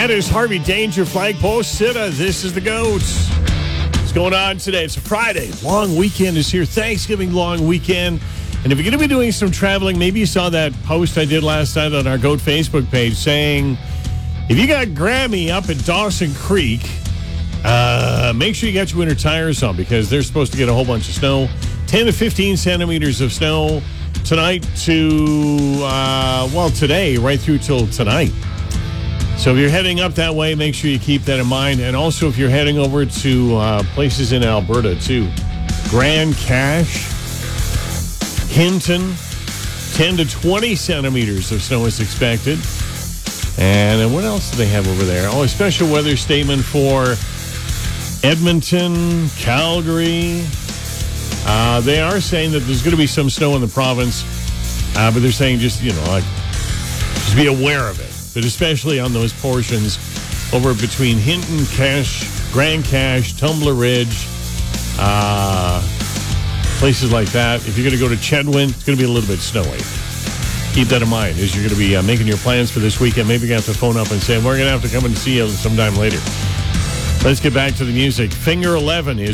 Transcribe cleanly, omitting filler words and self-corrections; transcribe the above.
That is Harvey Danger, Flagpost Sitta. This is the Goats. What's going on today? It's a Friday. Long weekend is here. Thanksgiving long weekend. And if you're going to be doing some traveling, maybe you saw that post I did last night on our Goat Facebook page saying, if you got Grammy up at Dawson Creek, make sure you got your winter tires on because they're supposed to get a whole bunch of snow. 10 to 15 centimeters of snow tonight to, today, right through till tonight. So if you're heading up that way, make sure you keep that in mind. And also if you're heading over to places in Alberta too. Grand Cache, Hinton, 10 to 20 centimeters of snow is expected. And what else do they have over there? Oh, a special weather statement for Edmonton, Calgary. They are saying that there's going to be some snow in the province, but they're saying just be aware of it. But especially on those portions over between Hinton, Cache, Grand Cache, Tumbler Ridge, places like that. If you're going to go to Chedwin, it's going to be a little bit snowy. Keep that in mind as you're going to be making your plans for this weekend. Maybe you're going to have to phone up and say, we're going to have to come and see you sometime later. Let's get back to the music. Finger 11 is